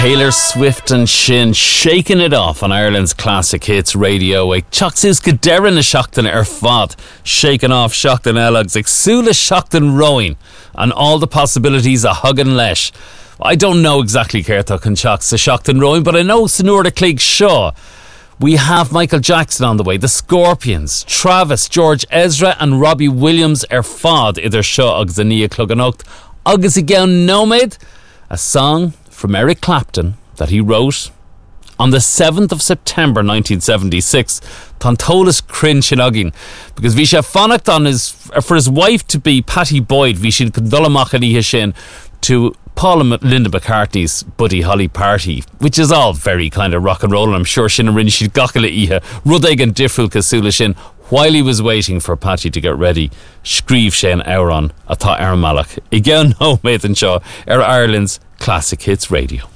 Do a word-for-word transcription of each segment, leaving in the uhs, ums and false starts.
Taylor Swift and Shin shaking it off on Ireland's Classic Hits Radio. Ag Choxus Gaderin a Shockton ar fad, shaking off Shockton Elogs, ag Sula Shockton rowing, and all the possibilities of hugging lesh. I don't know exactly Kertok and Chox the Shockton rowing, but I know Sonora the Cleig Shaw. We have Michael Jackson on the way, the Scorpions, Travis, George Ezra, and Robbie Williams ar fad idir Shaw ag Zania Cluganocht. Agus again Nomad, a song from Eric Clapton that he wrote on the seventh of September nineteen seventy-six. Tantolas Crinchinagging, because we should phonicked on his for his wife to be Patty Boyd. We should condolamachani hishin to Paul and Linda McCartney's Buddy Holly party, which is all very kind of rock and roll. And I'm sure Shin and Rin she'd gachela iha Rudeg and Diffrul Kasula Shin while he was waiting for Patty to get ready. Scrív Shin Auron Ata Ermalach. Again, no Nathan Shaw, Air Ireland's Classic Hits Radio.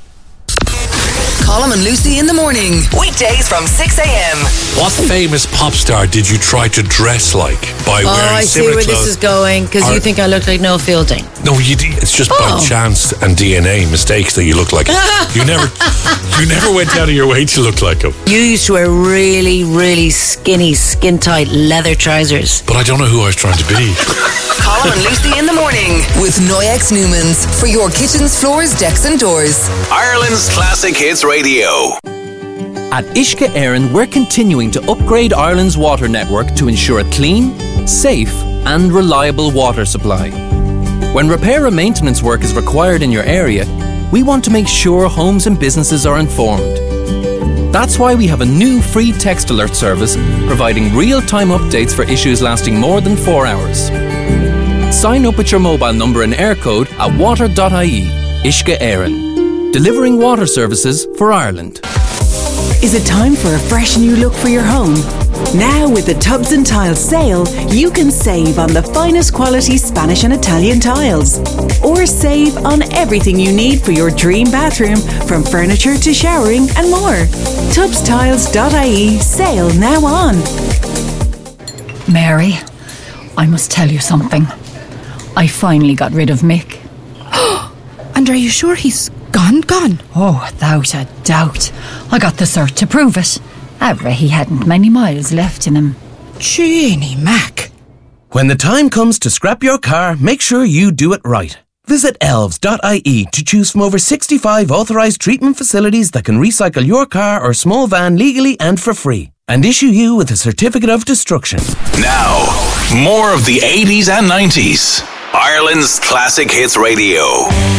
Colm and Lucy in the morning, weekdays from six a.m. What famous pop star did you try to dress like by Oh, wearing I see similar where clothes? this is going, because you Or- think I look like Noel Fielding. No, you, d- it's just Oh. by chance and D N A mistakes that you look like him. You never, you never went out of your way to look like him. You used to wear really, really skinny, skin-tight leather trousers. But I don't know who I was trying to be. Colm and Lucy in the morning with Noyex Newmans for your kitchens, floors, decks and doors. Ireland's Classic Hits Radio. At Ishka Éireann, we're continuing to upgrade Ireland's water network to ensure a clean, safe and reliable water supply. When repair and maintenance work is required in your area, we want to make sure homes and businesses are informed. That's why we have a new free text alert service providing real-time updates for issues lasting more than four hours. Sign up with your mobile number and air code at water dot I E. Ishka Éireann, delivering water services for Ireland. Is it time for a fresh new look for your home? Now with the Tubs and Tiles sale, you can save on the finest quality Spanish and Italian tiles. Or save on everything you need for your dream bathroom, from furniture to showering and more. tubs tiles dot I E sale now on. Mary, I must tell you something. I finally got rid of Mick. And are you sure he's gone, gone? Oh, without a doubt. I got the cert to prove it. However, he hadn't many miles left in him. Jeannie Mac. When the time comes to scrap your car, make sure you do it right. Visit elves dot I E to choose from over sixty-five authorised treatment facilities that can recycle your car or small van legally and for free, and issue you with a certificate of destruction. Now, more of the eighties and nineties. Ireland's Classic Hits Radio.